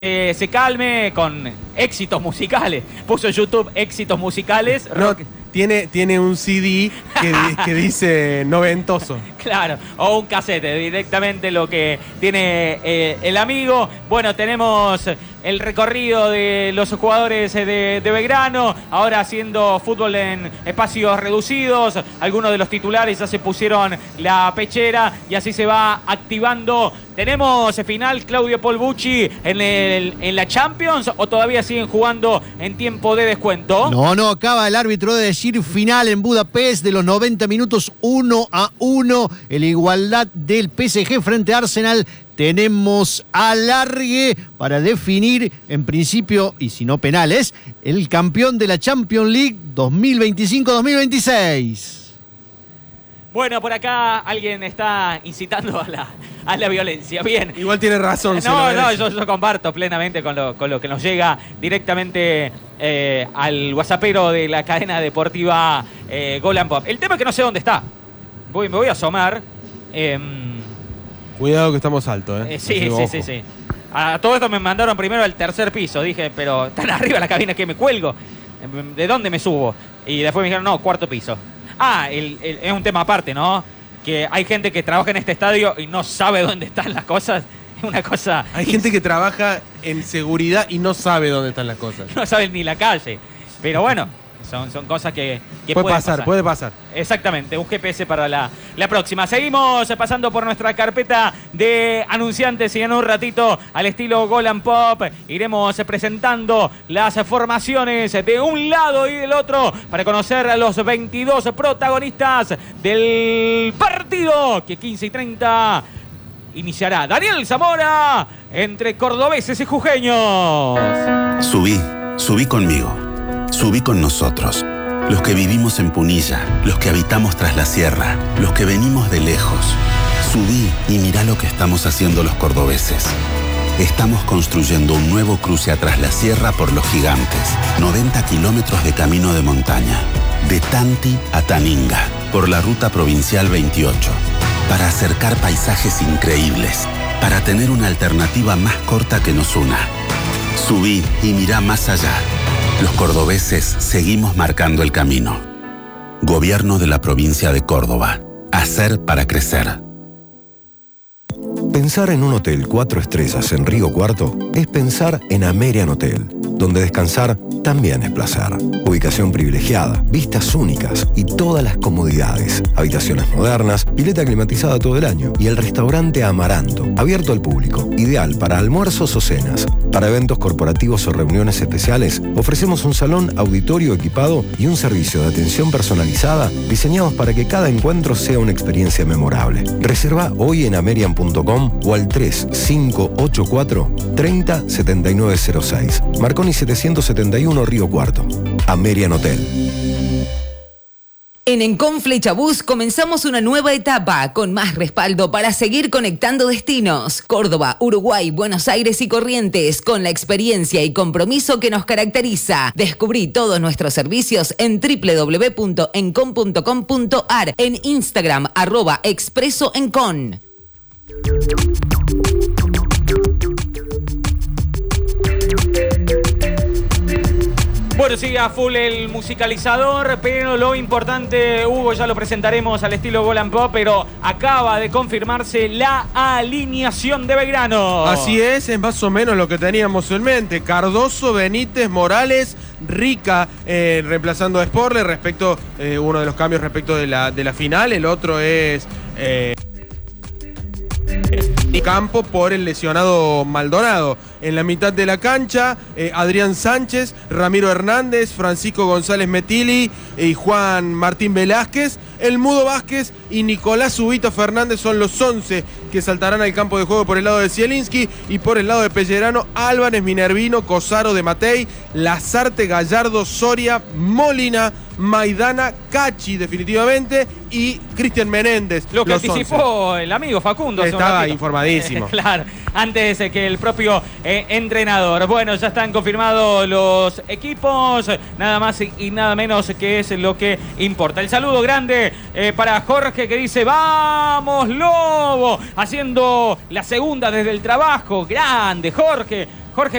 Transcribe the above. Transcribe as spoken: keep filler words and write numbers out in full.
Eh, se calme con éxitos musicales. Puso en YouTube éxitos musicales. No, tiene, tiene un C D que, que dice noventoso. Claro, o un casete, directamente lo que tiene eh, el amigo. Bueno, tenemos el recorrido de los jugadores de, de Belgrano, ahora haciendo fútbol en espacios reducidos. Algunos de los titulares ya se pusieron la pechera y así se va activando. ¿Tenemos final Claudio Polbucci en, el, en la Champions o todavía siguen jugando en tiempo de descuento? No, no, acaba el árbitro de decir final en Budapest de los noventa minutos, uno a uno. En la igualdad del P S G frente a Arsenal. Tenemos alargue para definir, en principio, y si no penales, el campeón de la Champions League dos mil veinticinco dos mil veintiséis. Bueno, por acá alguien está incitando a la, a la violencia. Bien. Igual tiene razón. No, no, yo, yo comparto plenamente con lo, con lo que nos llega directamente eh, al whatsappero de la cadena deportiva eh, Goal and Pop. El tema es que no sé dónde está. Voy, me voy a asomar. Eh, Cuidado que estamos altos, ¿eh? eh sí, sí, sí, sí. A todo esto me mandaron primero al tercer piso. Dije, pero tan arriba la cabina que me cuelgo. ¿De dónde me subo? Y después me dijeron, no, cuarto piso. Ah, el, el, es un tema aparte, ¿no? Que hay gente que trabaja en este estadio y no sabe dónde están las cosas. Es una cosa... Hay gente que trabaja en seguridad y no sabe dónde están las cosas. No saben ni la calle. Pero bueno... Son, son cosas que, que puede pueden pasar, pasar. puede pasar. Exactamente, un G P S para la, la próxima. Seguimos pasando por nuestra carpeta de anunciantes y en un ratito, al estilo Goal and Pop, iremos presentando las formaciones de un lado y del otro para conocer a los veintidós protagonistas del partido que quince y treinta iniciará. Daniel Zamora entre cordobeses y jujeños. Subí, subí conmigo. Subí con nosotros, los que vivimos en Punilla, los que habitamos tras la sierra, los que venimos de lejos. Subí y mirá lo que estamos haciendo los cordobeses. Estamos construyendo un nuevo cruce a Tras la Sierra por los Gigantes. noventa kilómetros de camino de montaña, de Tanti a Taninga, por la ruta provincial veintiocho, para acercar paisajes increíbles, para tener una alternativa más corta que nos una. Subí y mirá más allá. Los cordobeses seguimos marcando el camino. Gobierno de la provincia de Córdoba. Hacer para crecer. Pensar en un hotel cuatro estrellas en Río Cuarto es pensar en Amerian Hotel, donde descansar también es placer. Ubicación privilegiada, vistas únicas y todas las comodidades. Habitaciones modernas, pileta climatizada todo el año y el restaurante Amaranto, abierto al público, ideal para almuerzos o cenas. Para eventos corporativos o reuniones especiales, ofrecemos un salón auditorio equipado y un servicio de atención personalizada diseñados para que cada encuentro sea una experiencia memorable. Reserva hoy en amerian punto com o al tres cinco ocho cuatro, tres cero siete nueve cero seis. Marconi setecientos setenta y uno Río Cuarto. Amerian Hotel. En Encon Flechabús comenzamos una nueva etapa con más respaldo para seguir conectando destinos. Córdoba, Uruguay, Buenos Aires y Corrientes, con la experiencia y compromiso que nos caracteriza. Descubrí todos nuestros servicios en doble u doble u doble u punto encon punto com punto ar, en Instagram, arroba Expreso Encon. Bueno, sigue a full el musicalizador, pero lo importante, Hugo, ya lo presentaremos al estilo Goal and Pop, pero acaba de confirmarse la alineación de Belgrano. Así es, es más o menos lo que teníamos en mente. Cardoso, Benítez, Morales, Rica, eh, reemplazando a Sporle respecto, eh, uno de los cambios respecto de la, de la final, el otro es... Eh, Campo por el lesionado Maldonado. En la mitad de la cancha, eh, Adrián Sánchez, Ramiro Hernández, Francisco González Metili y Juan Martín Velázquez. El Mudo Vázquez y Nicolás Ubito Fernández son los once que saltarán al campo de juego por el lado de Zielinski, y por el lado de Pellerano, Álvarez, Minervino, Cosaro, de Matei, Lazarte, Gallardo, Soria, Molina, Maidana, Cachi definitivamente, y Cristian Menéndez. Lo que anticipó once. El amigo Facundo. Estaba informadísimo. Claro, antes que el propio eh, entrenador. Bueno, ya están confirmados los equipos, nada más y nada menos que es lo que importa. El saludo grande eh, para Jorge, que dice: ¡Vamos, Lobo! Haciendo la segunda desde el trabajo. Grande, Jorge.